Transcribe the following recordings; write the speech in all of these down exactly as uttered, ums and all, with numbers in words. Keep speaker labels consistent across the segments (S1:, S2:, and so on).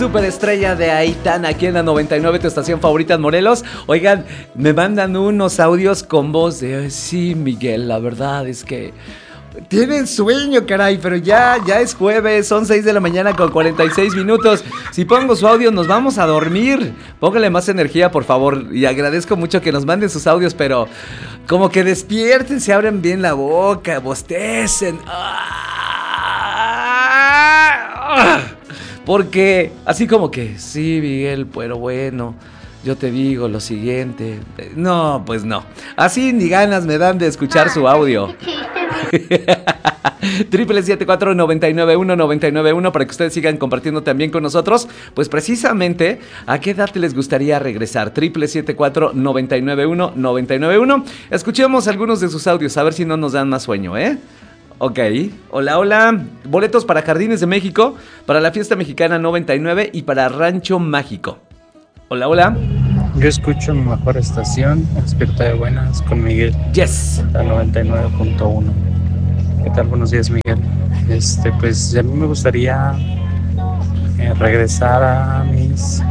S1: superestrella de Aitana, aquí en la noventa y nueve, tu estación favorita en Morelos. Oigan, me mandan unos audios con voz de, sí, Miguel, la verdad es que tienen sueño, caray, pero ya, ya es jueves, son seis de la mañana con cuarenta y seis minutos. Si pongo su audio, nos vamos a dormir. Póngale más energía, por favor. Y agradezco mucho que nos manden sus audios, pero como que despierten, se abren bien la boca, bostecen. Porque así como que, sí, Miguel, pero bueno, yo te digo lo siguiente. No, pues no. Así ni ganas me dan de escuchar su audio. Triple siete cuatro nueve nueve uno nueve nueve uno para que ustedes sigan compartiendo también con nosotros. Pues precisamente, ¿a qué edad les gustaría regresar? Triple siete cuatro nueve nueve uno nueve nueve uno. Escuchemos algunos de sus audios, a ver si no nos dan más sueño, ¿eh? Ok, hola, hola. Boletos para Jardines de México, para la Fiesta Mexicana noventa y nueve y para Rancho Mágico. Hola, hola.
S2: Yo escucho mi mejor estación, Despierta de Buenas, con Miguel.
S1: Yes.
S2: La noventa y nueve punto uno. ¿Qué tal? Buenos días, Miguel. Este, pues a mí me gustaría eh, regresar a mis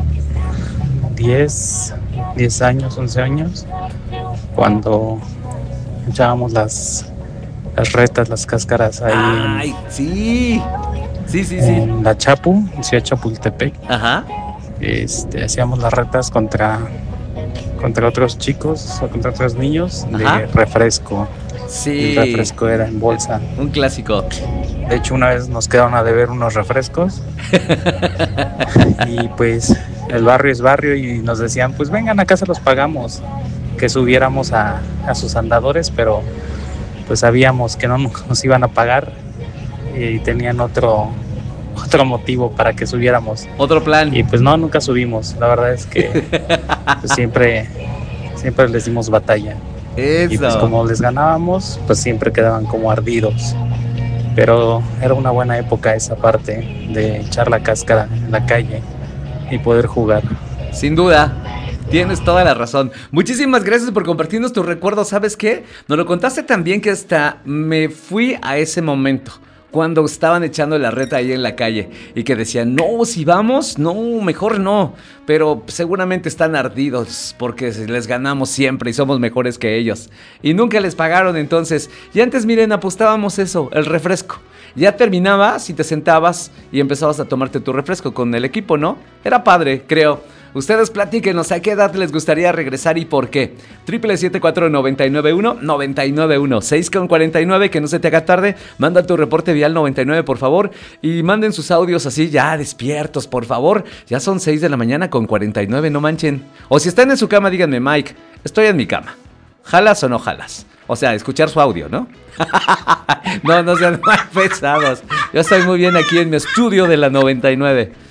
S2: diez, diez años, once años, cuando echábamos las, las retas, las cáscaras ahí.
S1: Ay, en, sí. Sí, sí, sí.
S2: En la Chapu, en Ciudad Chapultepec.
S1: Ajá.
S2: Este, hacíamos las retas contra, contra otros chicos o contra otros niños. Ajá. De refresco.
S1: Sí.
S2: El refresco era en bolsa.
S1: Un clásico.
S2: De hecho, una vez nos quedaron a deber unos refrescos. Y pues el barrio es barrio y nos decían, pues vengan, acá se los pagamos. Que subiéramos a, a sus andadores, pero pues sabíamos que no nos iban a pagar y tenían otro, otro motivo para que subiéramos.
S1: Otro plan.
S2: Y pues no, nunca subimos. La verdad es que pues, siempre, siempre les dimos batalla.
S1: Eso.
S2: Y pues como les ganábamos, pues siempre quedaban como ardidos. Pero era una buena época esa parte de echar la cáscara en la calle y poder jugar.
S1: Sin duda, tienes toda la razón. Muchísimas gracias por compartirnos tus recuerdos. ¿Sabes qué? Nos lo contaste también que hasta me fui a ese momento, cuando estaban echando la reta ahí en la calle y que decían, no, si vamos, no, mejor no, pero seguramente están ardidos porque les ganamos siempre y somos mejores que ellos y nunca les pagaron. Entonces, y antes miren, apostábamos eso, el refresco, ya terminabas y te sentabas y empezabas a tomarte tu refresco con el equipo, ¿no? Era padre, creo. Ustedes platíquenos a qué edad les gustaría regresar y por qué. Triple siete cuatro nueve nueve uno nueve nueve uno, seis con cuarenta y nueve, que no se te haga tarde. Manda tu reporte vial noventa y nueve, por favor. Y manden sus audios así ya despiertos, por favor. Ya son seis de la mañana con cuarenta y nueve, no manchen. O si están en su cama, díganme, Mike, estoy en mi cama. ¿Jalas o no jalas? O sea, escuchar su audio, ¿no? No, no sean más pesados. Yo estoy muy bien aquí en mi estudio de la noventa y nueve.